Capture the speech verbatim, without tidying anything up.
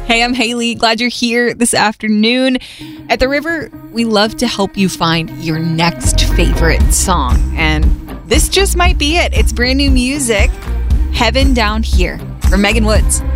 Hey, I'm Haley. Glad you're here this afternoon. At The River, we love to help you find your next favorite song. And this just might be it. It's brand new music, Heaven Down Here, from Megan Woods.